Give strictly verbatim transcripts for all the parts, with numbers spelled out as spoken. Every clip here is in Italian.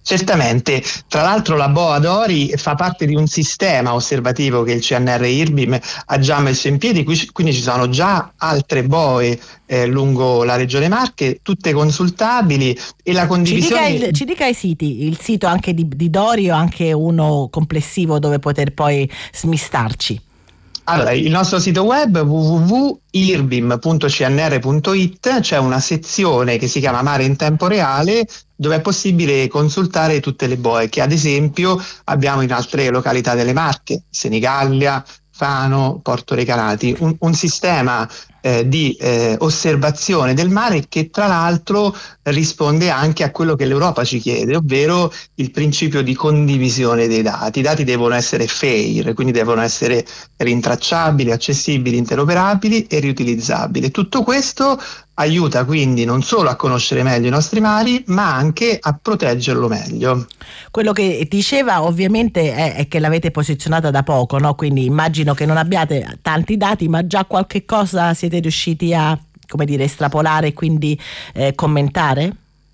Certamente, tra l'altro la boa d'Ori fa parte di un sistema osservativo che il C N R IRBIM ha già messo in piedi, quindi ci sono già altre boe eh, lungo la Regione Marche, tutte consultabili, e la condivisione... Ci dica, il, ci dica i siti, il sito anche di, di Dori o anche uno complessivo dove poter poi smistarci. Allora, il nostro sito web w w w punto irbim punto c n r punto i t, c'è una sezione che si chiama Mare in tempo reale, dove è possibile consultare tutte le boe che ad esempio abbiamo in altre località delle Marche, Senigallia, Fano, Porto Recanati, un, un sistema eh, di eh, osservazione del mare che tra l'altro risponde anche a quello che l'Europa ci chiede, ovvero il principio di condivisione dei dati. I dati devono essere fair, quindi devono essere rintracciabili, accessibili, interoperabili e riutilizzabili. Tutto questo aiuta quindi non solo a conoscere meglio i nostri mari, ma anche a proteggerlo meglio. Quello che diceva ovviamente è, è che l'avete posizionata da poco, no? Quindi immagino che non abbiate tanti dati, ma già qualche cosa siete riusciti a, come dire, estrapolare e quindi eh, commentare?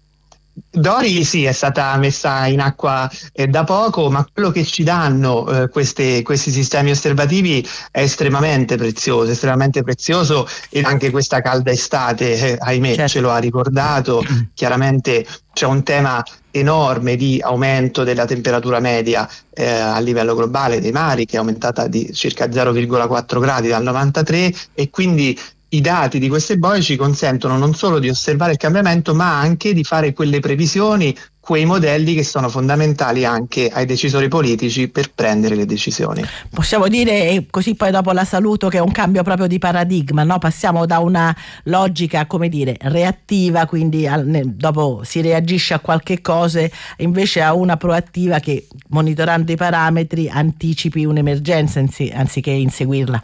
Dori sì, è stata messa in acqua eh, da poco, ma quello che ci danno eh, queste, questi sistemi osservativi è estremamente prezioso, estremamente prezioso, e anche questa calda estate, eh, ahimè, certo, ce lo ha ricordato. Chiaramente c'è un tema enorme di aumento della temperatura media eh, a livello globale dei mari, che è aumentata di circa zero virgola quattro gradi dal novantatré, e quindi i dati di queste boe ci consentono non solo di osservare il cambiamento, ma anche di fare quelle previsioni, quei modelli che sono fondamentali anche ai decisori politici per prendere le decisioni. Possiamo dire, e così poi dopo la saluto, che è un cambio proprio di paradigma, no? Passiamo da una logica, come dire, reattiva, quindi al, ne, dopo si reagisce a qualche cosa, invece a una proattiva che, monitorando i parametri, anticipi un'emergenza anzi, anziché inseguirla.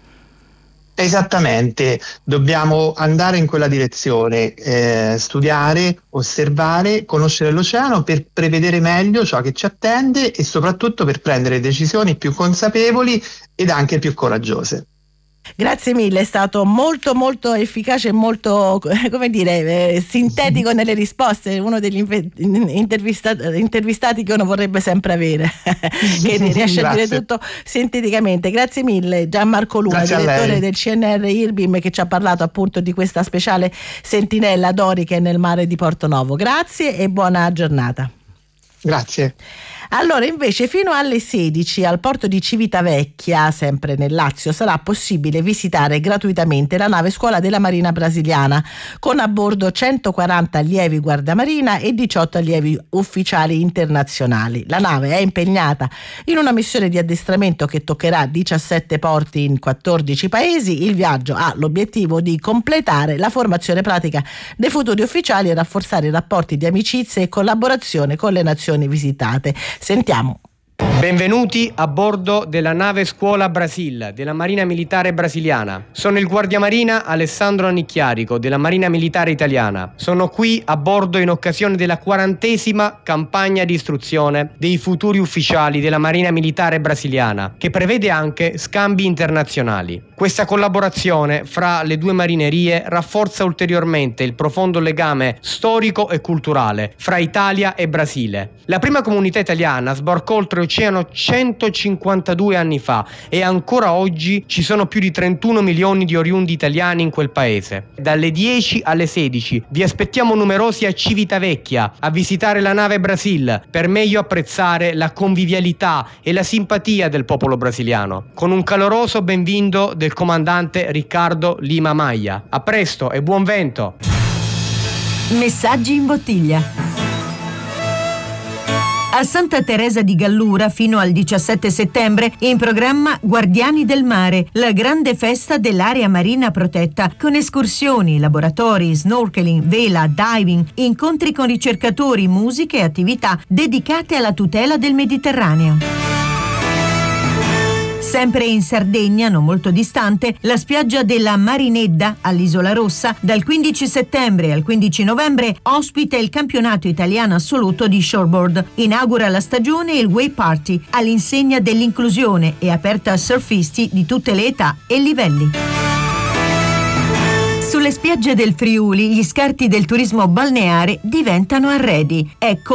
Esattamente, dobbiamo andare in quella direzione, eh, studiare, osservare, conoscere l'oceano per prevedere meglio ciò che ci attende e soprattutto per prendere decisioni più consapevoli ed anche più coraggiose. Grazie mille, è stato molto molto efficace e molto, come dire, eh, sintetico nelle risposte, uno degli intervistati, intervistati che uno vorrebbe sempre avere, che riesce a dire tutto sinteticamente. Grazie mille Gianmarco Luna, Grazie direttore del C N R IRBIM, che ci ha parlato appunto di questa speciale sentinella Dori che è nel mare di Portonovo. Grazie e buona giornata. Grazie. Allora, invece, fino alle sedici al porto di Civitavecchia, sempre nel Lazio, sarà possibile visitare gratuitamente la nave scuola della Marina brasiliana, con a bordo centoquaranta allievi guardamarina e diciotto allievi ufficiali internazionali. La nave è impegnata in una missione di addestramento che toccherà diciassette porti in quattordici paesi. Il viaggio ha l'obiettivo di completare la formazione pratica dei futuri ufficiali e rafforzare i rapporti di amicizia e collaborazione con le nazioni visitate. Sentiamo. Benvenuti a bordo della nave Scuola Brasil della Marina Militare Brasiliana. Sono il guardiamarina Alessandro Annicchiarico della Marina Militare Italiana. Sono qui a bordo in occasione della quarantesima campagna di istruzione dei futuri ufficiali della Marina Militare Brasiliana, che prevede anche scambi internazionali. Questa collaborazione fra le due marinerie rafforza ulteriormente il profondo legame storico e culturale fra Italia e Brasile. La prima comunità italiana sbarcò oltreoceano centocinquantadue anni fa e ancora oggi ci sono più di trentuno milioni di oriundi italiani in quel paese. Dalle dieci alle sedici vi aspettiamo numerosi a Civitavecchia a visitare la nave Brasil per meglio apprezzare la convivialità e la simpatia del popolo brasiliano. Con un caloroso benvenuto del comandante Riccardo Lima Maia. A presto e buon vento! Messaggi in bottiglia. A Santa Teresa di Gallura fino al diciassette settembre in programma Guardiani del Mare, la grande festa dell'area marina protetta, con escursioni, laboratori, snorkeling, vela, diving, incontri con ricercatori, musiche e attività dedicate alla tutela del Mediterraneo. Sempre in Sardegna, non molto distante, la spiaggia della Marinedda all'Isola Rossa dal quindici settembre al quindici novembre ospita il campionato italiano assoluto di shortboard. Inaugura la stagione il Way Party all'insegna dell'inclusione e aperta a surfisti di tutte le età e livelli. Sulle spiagge del Friuli gli scarti del turismo balneare diventano arredi. Ecco